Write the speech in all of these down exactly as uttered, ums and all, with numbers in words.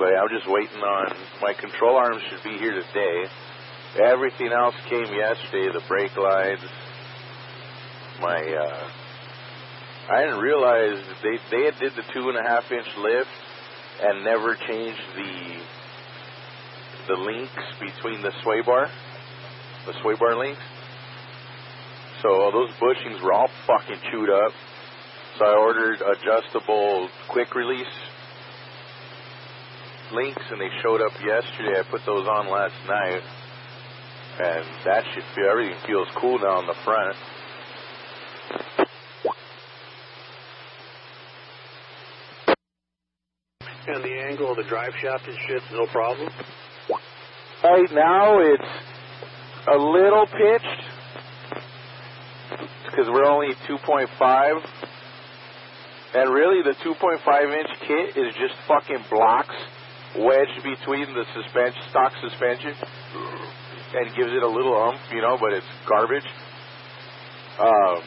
But I'm just waiting on, my control arms should be here today. Everything else came yesterday, the brake lines, my, uh, I didn't realize that they, they had did the two and a half inch lift and never changed the, the links between the sway bar, the sway bar links. So all those bushings were all fucking chewed up. So I ordered adjustable quick release links, and they showed up yesterday. I put those on last night, and that should feel, everything feels cool now on the front. And the angle of the drive shaft and shit's no problem? Right now it's a little pitched because we're only two point five, and really the two point five inch kit is just fucking blocks wedged between the suspension, stock suspension, and gives it a little umph, you know, but it's garbage. Um,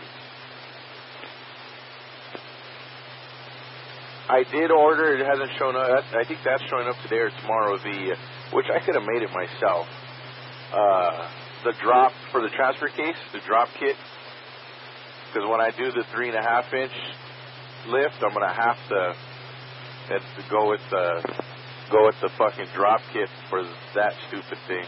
I did order, it hasn't shown up, I think that's showing up today or tomorrow, the, which I could have made it myself, uh, the drop for the transfer case, the drop kit, because when I do the three and a half inch lift, I'm going to have to, have to go with the, go with the fucking drop kit for that stupid thing.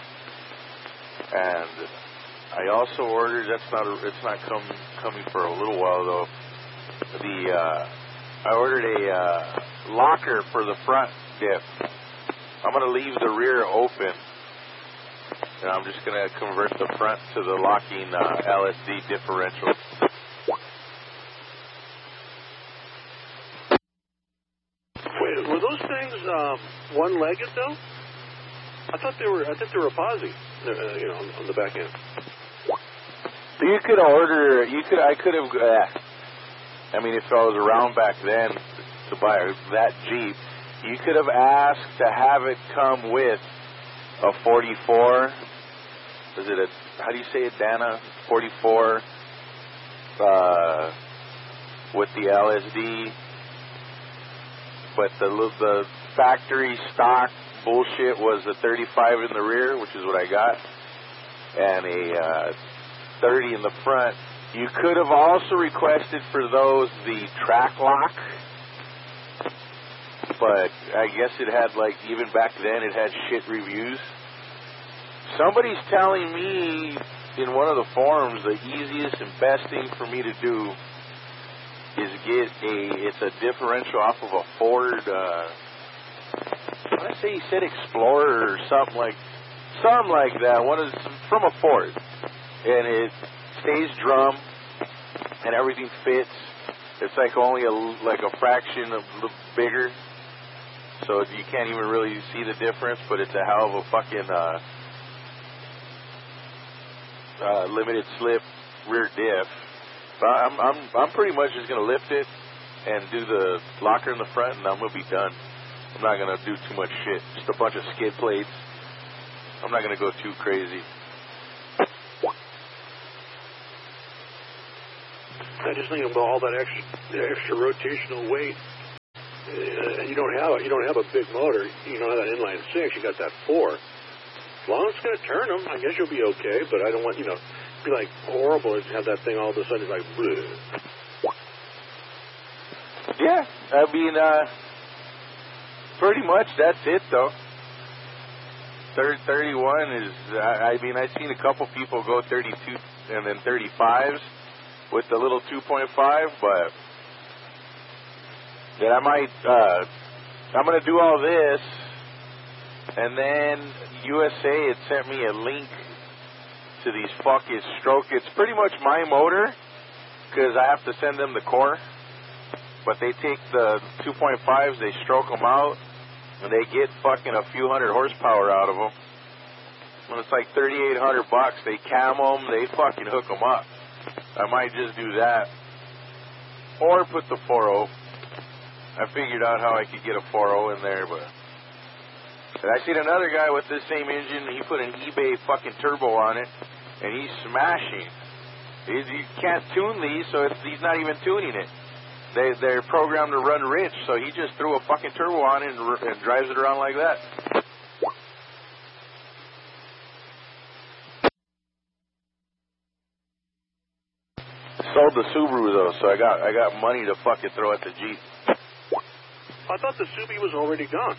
And I also ordered, that's not, a, it's not come, coming for a little while though, the, uh, I ordered a uh, locker for the front diff. I'm going to leave the rear open, and I'm just going to convert the front to the locking uh, L S D differential. Wait, were those things um, one-legged though? I thought they were. I thought they were a posi, uh, you know, on, on the back end. You could order. You could. I could have. Uh, I mean, if I was around back then to buy that Jeep, you could have asked to have it come with a forty-four. Is it a, how do you say it, Dana? forty-four uh, with the L S D. But the the factory stock bullshit was a thirty-five in the rear, which is what I got, and a uh, thirty in the front. You could have also requested for those the track lock, but I guess it had, like, even back then it had shit reviews. Somebody's telling me in one of the forums the easiest and best thing for me to do is get a, it's a differential off of a Ford, uh, what did I say, he said Explorer or something like, something like that, one is from a Ford, and it stays drum, and everything fits. It's like only a, like a fraction of a little bigger, so you can't even really see the difference, but it's a hell of a fucking uh, uh, limited slip rear diff. But I'm, I'm, I'm pretty much just going to lift it and do the locker in the front, and I'm going to be done. I'm not going to do too much shit, just a bunch of skid plates. I'm not going to go too crazy. I just think about all that extra, the extra rotational weight, uh, and you don't have a, you don't have a big motor. You don't have that inline six. You got that four. As long as it's going to turn them, I guess you'll be okay. But I don't want you know, it'd be like horrible to have that thing all of a sudden like. Bleh. Yeah, I mean, uh, pretty much that's it though. Third thirty-one is. I, I mean, I've seen a couple people go thirty-two and then thirty-fives. With the little two point five, but then I might, uh, I'm going to do all this, and then U S A had sent me a link to these fucking stroke. It's pretty much my motor, because I have to send them the core, but they take the two point fives, they stroke them out, and they get fucking a few hundred horsepower out of them. And it's like thirty-eight hundred bucks. They cam them, they fucking hook them up. I might just do that. Or put the four oh. I figured out how I could get a four oh in there, but... And I seen another guy with this same engine, he put an eBay fucking turbo on it, and he's smashing. He, you can't tune these, so it's, he's not even tuning it. They, they're programmed to run rich, so he just threw a fucking turbo on it and, and drives it around like that. Sold the Subaru, though, so I got I got money to fucking throw at the Jeep. I thought the Subi was already gone.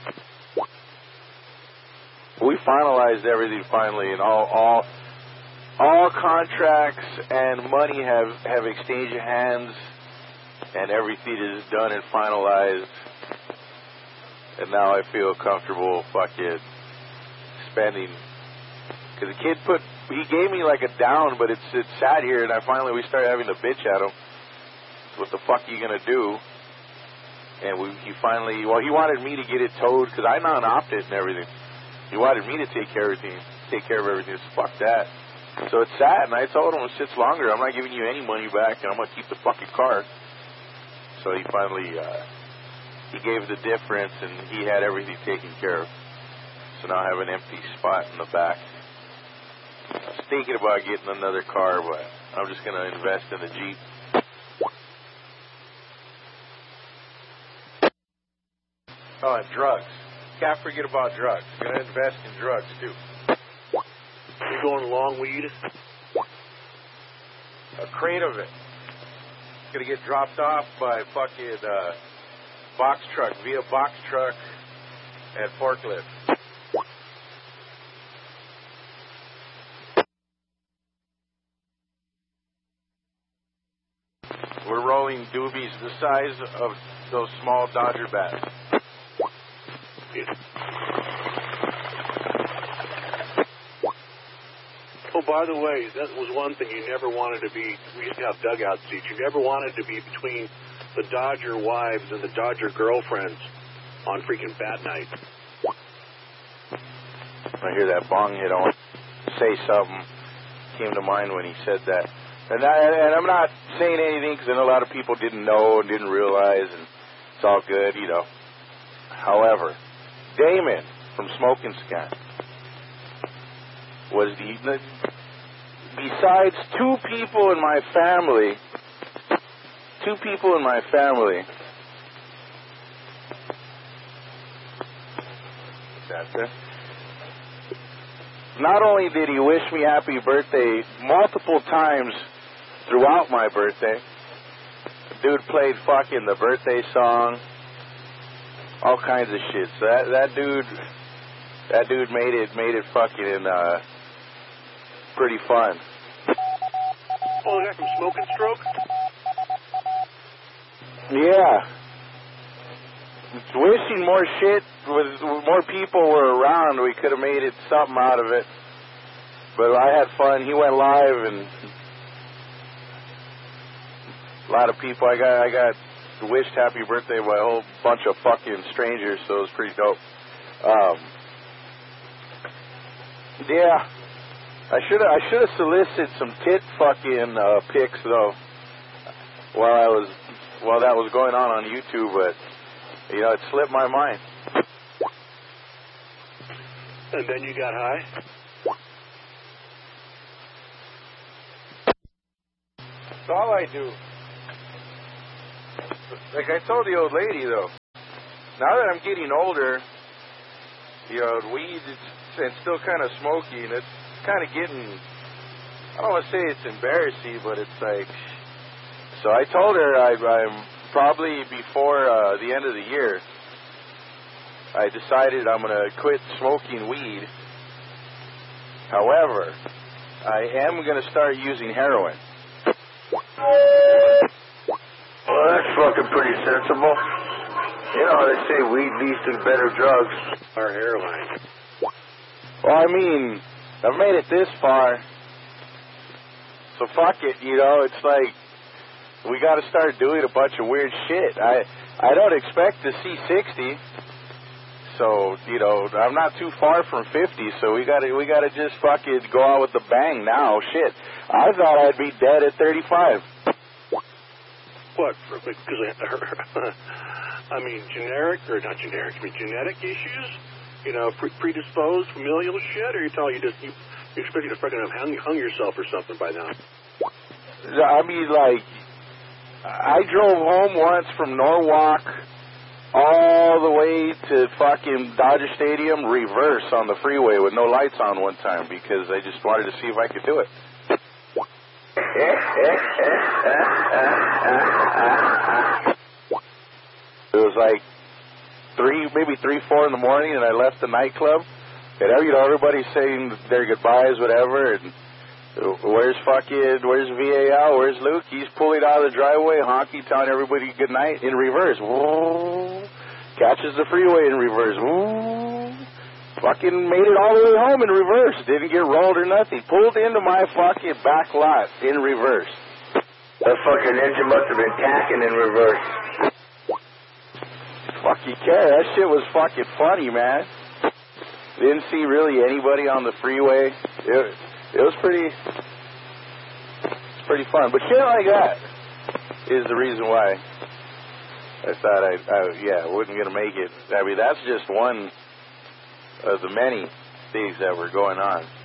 We finalized everything finally, and all all all contracts and money have, have exchanged hands, and everything is done and finalized. And now I feel comfortable fucking spending. Because the kid put, he gave me like a down, but it's it's sat here, and I finally, we started having to bitch at him. What the fuck are you going to do? And we, he finally, well, he wanted me to get it towed, because I non-opted and everything. He wanted me to take care of everything, take care of everything. So fuck that. So it's sat, and I told him it sits longer. I'm not giving you any money back, and I'm going to keep the fucking car. So he finally, uh, he gave the difference, and he had everything taken care of. So now I have an empty spot in the back. I was thinking about getting another car, but I'm just going to invest in the Jeep. Oh, and drugs. Can't forget about drugs. Going to invest in drugs, too. You going long weed? A crate of it. Going to get dropped off by fucking uh, box truck, via box truck and forklift. We're rolling doobies the size of those small Dodger bats. Oh, by the way, that was one thing you never wanted to be. We used to have dugout seats. You never wanted to be between the Dodger wives and the Dodger girlfriends on freaking bat night. I hear that bong hit. I want to say something. Came to mind when he said that. And, I, and I'm not saying anything because I know a lot of people didn't know and didn't realize, and it's all good, you know. However, Damon from Smoking Scan was the, besides two people in my family, two people in my family, that's it. Not only did he wish me happy birthday multiple times throughout my birthday, dude played fucking the birthday song, all kinds of shit. So that that dude, that dude made it made it fucking uh, pretty fun. Oh, the guy from Smoking Stroke? Yeah. Wishing more shit was more people were around, we could have made it something out of it. But I had fun. He went live, and a lot of people. I got I got wished happy birthday by a whole bunch of fucking strangers, so it was pretty dope. Um, yeah, I should I should have solicited some tit fucking uh, pics though while I was while that was going on on YouTube, but you know it slipped my mind. And then you got high? That's all I do. Like I told the old lady, though, now that I'm getting older, you know, weed is and still kind of smoky, and it's kind of getting, I don't want to say it's embarrassing, but it's like, so I told her I, I'm probably before uh, the end of the year, I decided I'm going to quit smoking weed. However, I am going to start using heroin. Well, that's fucking pretty sensible. You know, they say weed leads to better drugs. Or heroin. Well, I mean, I've made it this far, so fuck it, you know, it's like, we got to start doing a bunch of weird shit. I I don't expect to see sixty, so, you know, I'm not too far from fifty, so we got to we got to just fucking go out with the bang now. Shit, I thought I'd be dead at thirty-five. What? Because, I mean, generic, or not generic, I mean, genetic issues? You know, pre- predisposed, familial shit? Or you tell you just, you, you expect you to fucking have hung, hung yourself or something by now? I mean, like, I drove home once from Norwalk all the way to fucking Dodger Stadium, reverse on the freeway with no lights on one time because I just wanted to see if I could do it. It was like three, maybe three, four in the morning, and I left the nightclub. And you know, everybody's saying their goodbyes, whatever. And where's fucking, where's V A L? Where's Luke? He's pulling out of the driveway, honking, telling everybody good night in reverse. Whoa. Catches the freeway in reverse. Whoa. Fucking made it all the way home in reverse. Didn't get rolled or nothing. Pulled into my fucking back lot in reverse. That fucking engine must have been tacking in reverse. Fucking care. That shit was fucking funny, man. Didn't see really anybody on the freeway. It, it was pretty, it's pretty fun. But shit like that is the reason why I thought I, I yeah, wasn't going to make it. I mean, that's just one of the many things that were going on.